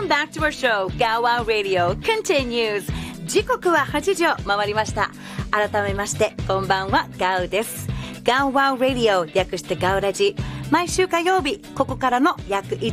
Welcome back to our show, Gao Wow Radio continues. 時刻は8時を回りました。改めまして、こんばんは、ガウです。Gao Wow Radio 略してガウラジ。毎週火曜日、ここからの約1